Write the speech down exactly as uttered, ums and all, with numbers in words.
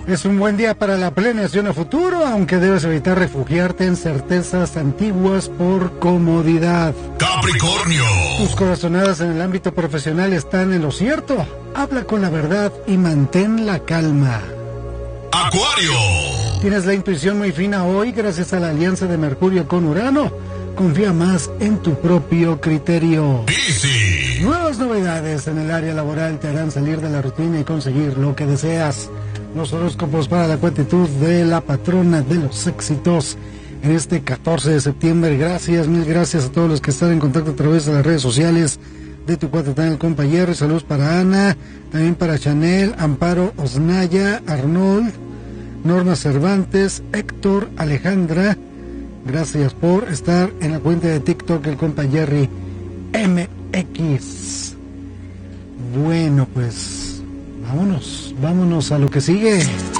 Es un buen día para la planeación a futuro, aunque debes evitar refugiarte en certezas antiguas por comodidad. Capricornio. Tus corazonadas en el ámbito profesional están en lo cierto. Habla con la verdad y mantén la calma. Acuario. Tienes la intuición muy fina hoy gracias a la alianza de Mercurio con Urano. Confía más en tu propio criterio. Piscis. Nuevas novedades en el área laboral te harán salir de la rutina y conseguir lo que deseas. Los horóscopos para la cuatitud de la patrona de los éxitos en este catorce de septiembre. Gracias, mil gracias a todos los que están en contacto a través de las redes sociales de tu cuatatán, el compa Jerry. Saludos para Ana, también para Chanel, Amparo Osnaya, Arnold, Norma Cervantes, Héctor, Alejandra. Gracias por estar en la cuenta de TikTok, el compa Jerry M X. Bueno, pues vámonos, vámonos a lo que sigue.